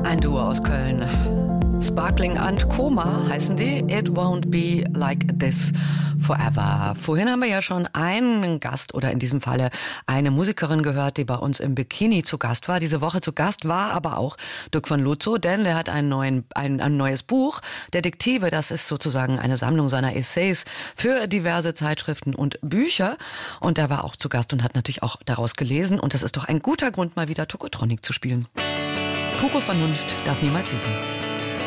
Ein Duo aus Köln. Sparkling and Koma heißen die. It won't be like this forever. Vorhin haben wir ja schon einen Gast oder in diesem Falle eine Musikerin gehört, die bei uns im Bikini zu Gast war. Diese Woche zu Gast war aber auch Dirk von Lozo, denn er hat ein neues Buch, Detektive. Das ist sozusagen eine Sammlung seiner Essays für diverse Zeitschriften und Bücher. Und er war auch zu Gast und hat natürlich auch daraus gelesen. Und das ist doch ein guter Grund, mal wieder Tokotronic zu spielen. Pure Vernunft darf niemals siegen.